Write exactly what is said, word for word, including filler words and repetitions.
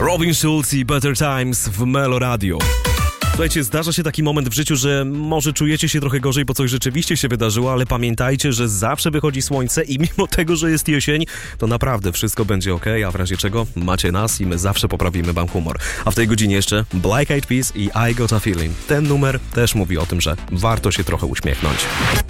Robin Schulz i Better Times w Melo Radio. Słuchajcie, zdarza się taki moment w życiu, że może czujecie się trochę gorzej, bo coś rzeczywiście się wydarzyło, ale pamiętajcie, że zawsze wychodzi słońce i mimo tego, że jest jesień, to naprawdę wszystko będzie ok, a w razie czego macie nas i my zawsze poprawimy wam humor. A w tej godzinie jeszcze Black Eyed Peas i I Got a Feeling. Ten numer też mówi o tym, że warto się trochę uśmiechnąć.